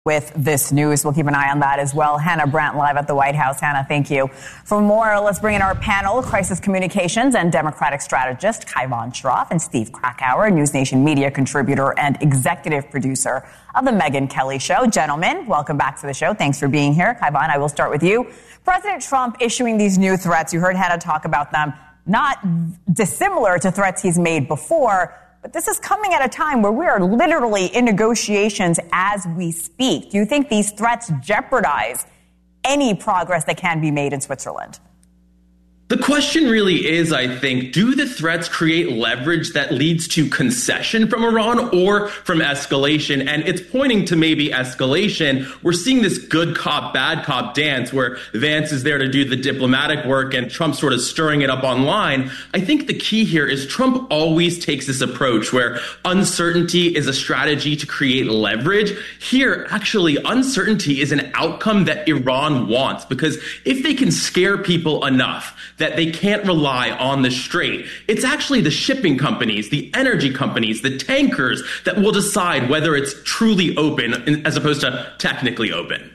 with this news. We'll keep an eye on that as well. Hannah Brandt live at the White House. Hannah, thank you. For more, let's bring in our panel, crisis communications and Democratic strategist Kaivan Shroff and Steve Krakauer, News Nation media contributor and executive producer of the Megyn Kelly Show. Gentlemen, welcome back to the show. Thanks for being here. Kaivan, I will start with you. President Trump issuing these new threats. You heard Hannah talk about them, not dissimilar to threats he's made before. But this is coming at a time where we are literally in negotiations as we speak. Do you think these threats jeopardize any progress that can be made in Switzerland? The question really is, I think, do the threats create leverage that leads to concession from Iran or from escalation? And it's pointing to maybe escalation. We're seeing this good cop, bad cop dance where Vance is there to do the diplomatic work and Trump sort of stirring it up online. I think the key here is Trump always takes this approach where uncertainty is a strategy to create leverage. Here, actually, uncertainty is an outcome that Iran wants, because if they can scare people enough that they can't rely on the strait, it's actually the shipping companies, the energy companies, the tankers that will decide whether it's truly open as opposed to technically open.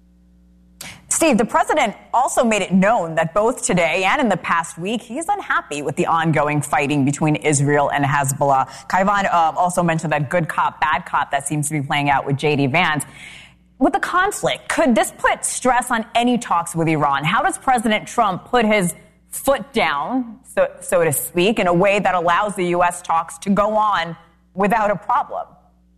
Steve, the president also made it known that both today and in the past week, he's unhappy with the ongoing fighting between Israel and Hezbollah. Kaivan also mentioned that good cop, bad cop that seems to be playing out with J.D. Vance. With the conflict, could this put stress on any talks with Iran? How does President Trump put his foot down, so to speak, in a way that allows the U.S. talks to go on without a problem?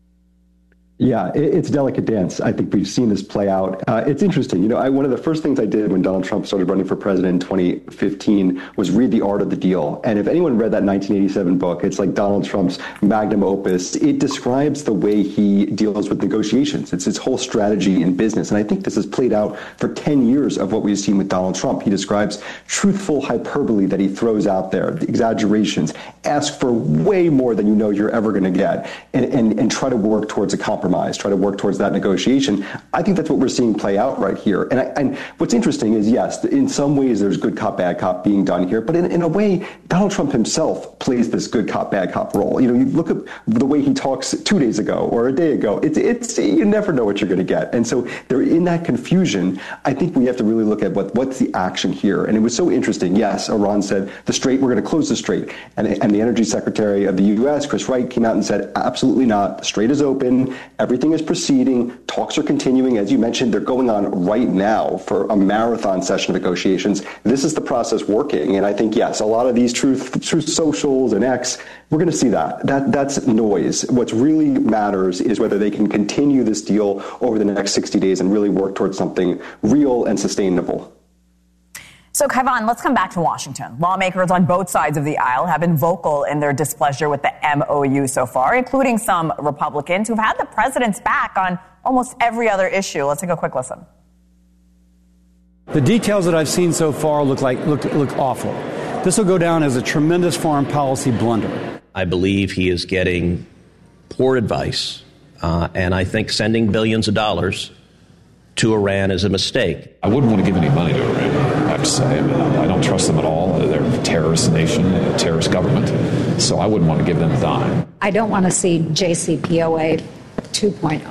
Yeah, it's a delicate dance. I think we've seen this play out. It's interesting. You know, one of the first things I did when Donald Trump started running for president in 2015 was read The Art of the Deal. And if anyone read that 1987 book, it's like Donald Trump's magnum opus. It describes the way he deals with negotiations. It's his whole strategy in business. And I think this has played out for 10 years of what we've seen with Donald Trump. He describes truthful hyperbole that he throws out there, the exaggerations, ask for way more than you know you're ever going to get, and try to work towards a compromise. Try to work towards that negotiation. I think that's what we're seeing play out right here. And what's interesting is, yes, in some ways there's good cop, bad cop being done here, but in a way, Donald Trump himself plays this good cop, bad cop role. You know, you look at the way he talks 2 days ago or a day ago, it's you never know what you're going to get. And so they're in that confusion. I think we have to really look at what's the action here. And it was so interesting. Yes, Iran said the strait, we're going to close the strait. And the Energy Secretary of the U.S., Chris Wright, came out and said, absolutely not. The strait is open. Everything is proceeding. Talks are continuing. As you mentioned, they're going on right now for a marathon session of negotiations. This is the process working. And I think, yes, a lot of these truth socials and X, we're going to see that's noise. What really matters is whether they can continue this deal over the next 60 days and really work towards something real and sustainable. So, Kaivan, let's come back to Washington. Lawmakers on both sides of the aisle have been vocal in their displeasure with the MOU so far, including some Republicans who've had the president's back on almost every other issue. Let's take a quick listen. The details that I've seen so far look awful. This will go down as a tremendous foreign policy blunder. I believe he is getting poor advice, and I think sending billions of dollars to Iran is a mistake. I wouldn't want to give any money to Iran, I have to say. I mean, I don't trust them at all. They're a terrorist nation, a terrorist government. So I wouldn't want to give them a dime. I don't want to see JCPOA 2.0.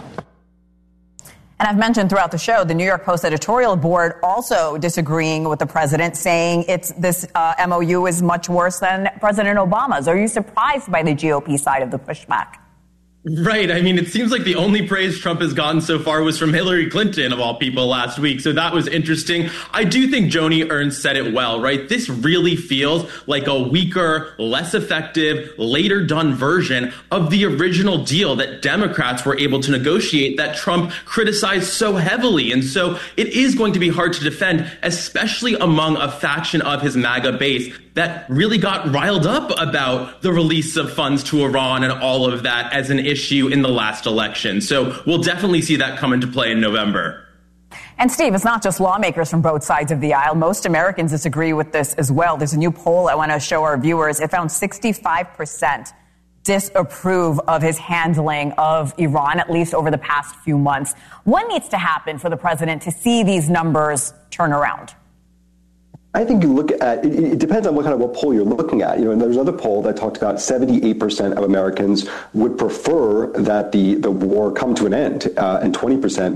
And I've mentioned throughout the show, the New York Post editorial board also disagreeing with the president, saying this MOU is much worse than President Obama's. Are you surprised by the GOP side of the pushback? Right. I mean, it seems like the only praise Trump has gotten so far was from Hillary Clinton, of all people, last week. So that was interesting. I do think Joni Ernst said it well, right? This really feels like a weaker, less effective, later done version of the original deal that Democrats were able to negotiate that Trump criticized so heavily. And so it is going to be hard to defend, especially among a faction of his MAGA base that really got riled up about the release of funds to Iran and all of that as an issue in the last election. So we'll definitely see that come into play in November. And Steve, it's not just lawmakers from both sides of the aisle. Most Americans disagree with this as well. There's a new poll I want to show our viewers. It found 65% disapprove of his handling of Iran, at least over the past few months. What needs to happen for the president to see these numbers turn around? I think you look at it depends on what poll you're looking at. And there's another poll that talked about 78% of Americans would prefer that the war come to an end, and 20%